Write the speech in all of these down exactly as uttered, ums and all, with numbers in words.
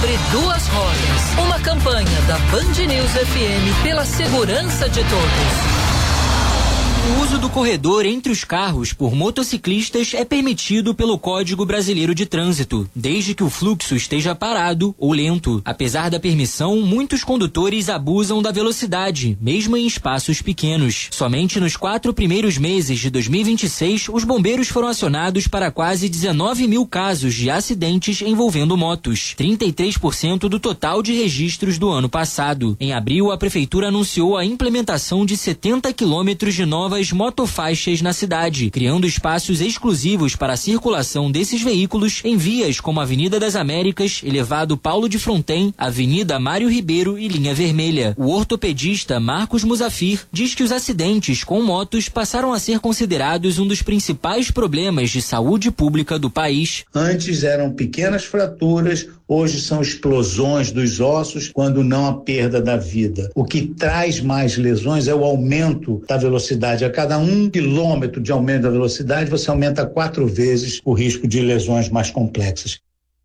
Sobre Duas Rodas, uma campanha da Band News F M pela segurança de todos. O uso do corredor entre os carros por motociclistas é permitido pelo Código Brasileiro de Trânsito, desde que o fluxo esteja parado ou lento. Apesar da permissão, muitos condutores abusam da velocidade, mesmo em espaços pequenos. Somente nos quatro primeiros meses de dois mil e vinte e seis, os bombeiros foram acionados para quase dezenove mil casos de acidentes envolvendo motos, trinta e três por cento do total de registros do ano passado. Em abril, a Prefeitura anunciou a implementação de setenta quilômetros de novas motofaixas na cidade, criando espaços exclusivos para a circulação desses veículos em vias como Avenida das Américas, Elevado Paulo de Fronten, Avenida Mário Ribeiro e Linha Vermelha. O ortopedista Marcos Musafir diz que os acidentes com motos passaram a ser considerados um dos principais problemas de saúde pública do país. Antes eram pequenas fraturas, hoje são explosões dos ossos, quando não a perda da vida. O que traz mais lesões é o aumento da velocidade. A cada um quilômetro de aumento da velocidade, você aumenta quatro vezes o risco de lesões mais complexas.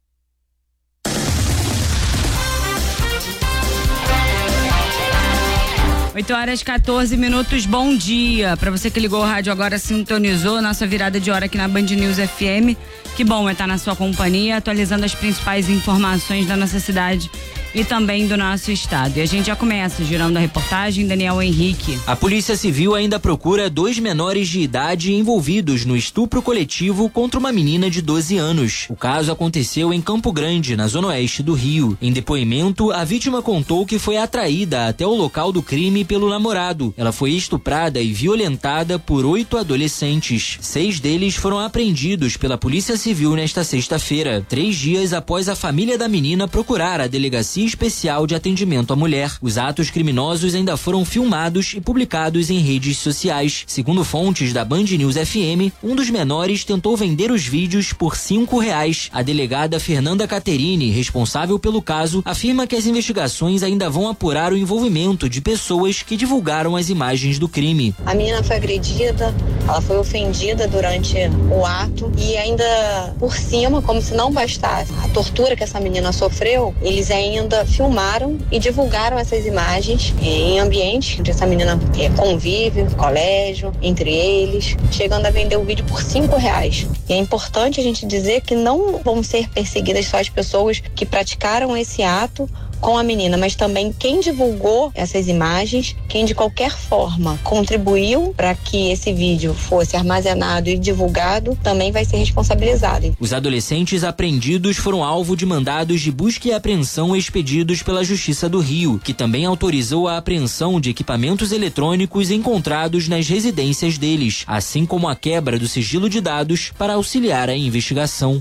oito horas e quatorze minutos, bom dia. Para você que ligou o rádio agora, sintonizou nossa virada de hora aqui na Band News F M. Que bom é estar na sua companhia, atualizando as principais informações da nossa cidade e também do nosso estado. E a gente já começa girando a reportagem, Daniel Henrique. A Polícia Civil ainda procura dois menores de idade envolvidos no estupro coletivo contra uma menina de doze anos. O caso aconteceu em Campo Grande, na zona oeste do Rio. Em depoimento, a vítima contou que foi atraída até o local do crime pelo namorado. Ela foi estuprada e violentada por oito adolescentes. Seis deles foram apreendidos pela Polícia Civil nesta sexta-feira, três dias após a família da menina procurar a Delegacia Especial de Atendimento à Mulher. Os atos criminosos ainda foram filmados e publicados em redes sociais. Segundo fontes da Band News F M, um dos menores tentou vender os vídeos por cinco reais. A delegada Fernanda Caterini, responsável pelo caso, afirma que as investigações ainda vão apurar o envolvimento de pessoas que divulgaram as imagens do crime. A menina foi agredida, ela foi ofendida durante o ato e ainda por cima, como se não bastasse a tortura que essa menina sofreu, eles ainda filmaram e divulgaram essas imagens em ambientes onde essa menina é, convive, colégio, entre eles, chegando a vender o vídeo por cinco reais. E é importante a gente dizer que não vão ser perseguidas só as pessoas que praticaram esse ato com a menina, mas também quem divulgou essas imagens, quem de qualquer forma contribuiu para que esse vídeo fosse armazenado e divulgado, também vai ser responsabilizado. Os adolescentes apreendidos foram alvo de mandados de busca e apreensão expedidos pela Justiça do Rio, que também autorizou a apreensão de equipamentos eletrônicos encontrados nas residências deles, assim como a quebra do sigilo de dados para auxiliar a investigação.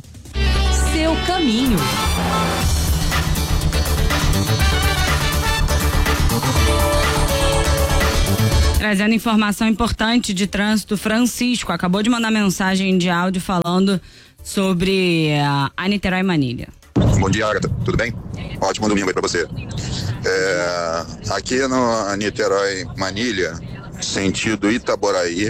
Seu caminho. Trazendo informação importante de trânsito, Francisco acabou de mandar mensagem de áudio falando sobre a, a Niterói Manilha. Bom dia, Agatha. Tudo bem? Ótimo domingo aí pra você. É, aqui no Niterói Manilha, sentido Itaboraí,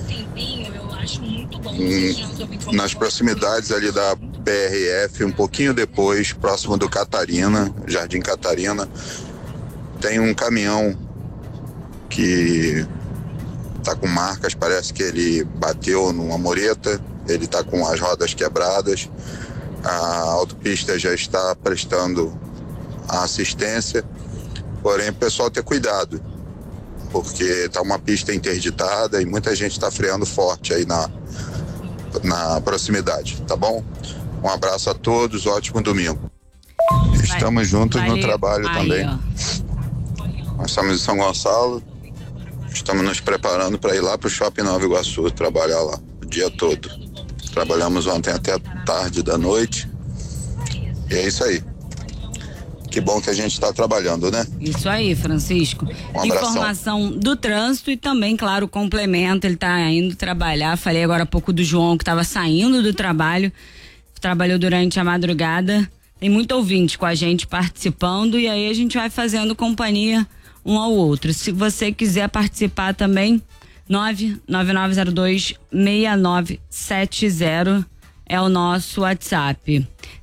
hum, nas proximidades ali da B R F, um pouquinho depois, próximo do Catarina, Jardim Catarina, tem um caminhão que tá com marcas, parece que ele bateu numa mureta, ele tá com as rodas quebradas, a autopista já está prestando a assistência, porém o pessoal ter cuidado, porque tá uma pista interditada e muita gente tá freando forte aí na, na proximidade, tá bom? Um abraço a todos, ótimo domingo. Estamos juntos no trabalho também. Nós estamos em São Gonçalo. Estamos nos preparando para ir lá para o Shopping Nova Iguaçu, trabalhar lá o dia todo. Trabalhamos ontem até a tarde da noite. E é isso aí. Que bom que a gente está trabalhando, né? Isso aí, Francisco. Um Informação do trânsito e também, claro, o complemento. Ele está indo trabalhar. Falei agora há pouco do João, que estava saindo do trabalho. Trabalhou durante a madrugada. Tem muito ouvinte com a gente participando. E aí a gente vai fazendo companhia um ao outro. Se você quiser participar também, nove nove nove zero dois seis nove sete zero é o nosso WhatsApp.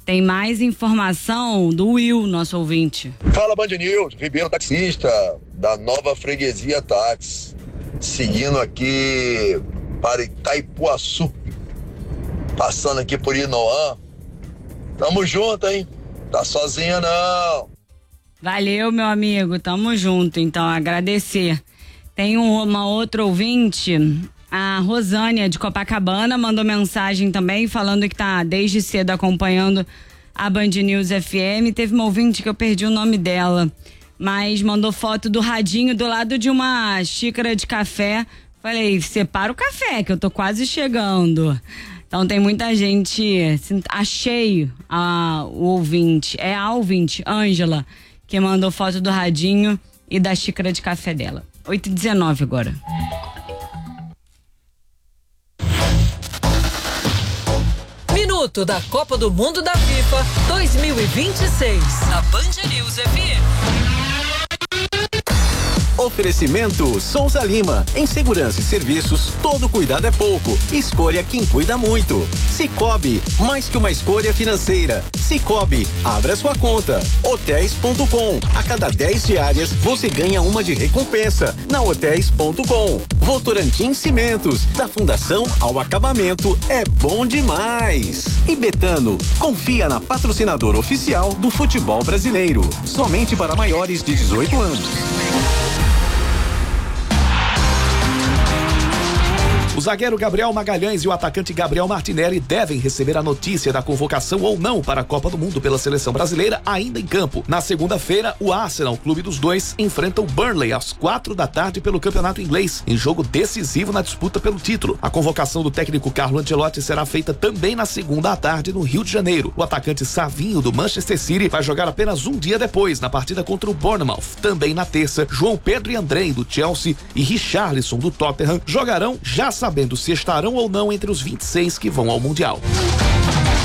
Tem mais informação do Will, nosso ouvinte. Fala, Band News, Ribeiro taxista, da Nova Freguesia Táxi, seguindo aqui para Itaipuaçu, passando aqui por Inoã. Tamo junto, hein? Tá sozinha não. Valeu, meu amigo, tamo junto, então, agradecer. Tem uma outra ouvinte, a Rosânia de Copacabana, mandou mensagem também falando que tá desde cedo acompanhando a Band News F M. Teve uma ouvinte que eu perdi o nome dela, mas mandou foto do radinho do lado de uma xícara de café. Falei, separa o café que eu tô quase chegando. Então tem muita gente, achei a, o ouvinte, é a ouvinte, Ângela, que mandou foto do radinho e da xícara de café dela. oito e dezenove agora. Minuto da Copa do Mundo da FIFA dois mil e vinte e seis. Na Band News F M. Oferecimento Souza Lima. Em segurança e serviços, todo cuidado é pouco. Escolha quem cuida muito. Cicobi, mais que uma escolha financeira. Cicobi, abra sua conta. Hotéis ponto com. A cada dez diárias, você ganha uma de recompensa. Na Hotéis ponto com. Votorantim Cimentos, da fundação ao acabamento, é bom demais. E Betano, confia na patrocinadora oficial do futebol brasileiro. Somente para maiores de dezoito anos. O zagueiro Gabriel Magalhães e o atacante Gabriel Martinelli devem receber a notícia da convocação ou não para a Copa do Mundo pela seleção brasileira ainda em campo. Na segunda-feira, o Arsenal, clube dos dois, enfrenta o Burnley às quatro da tarde pelo Campeonato Inglês, em jogo decisivo na disputa pelo título. A convocação do técnico Carlo Ancelotti será feita também na segunda à tarde no Rio de Janeiro. O atacante Savinho, do Manchester City, vai jogar apenas um dia depois, na partida contra o Bournemouth. Também na terça, João Pedro e Andrei, do Chelsea, e Richarlison, do Tottenham, jogarão já sabendo se estarão ou não entre os vinte e seis que vão ao Mundial.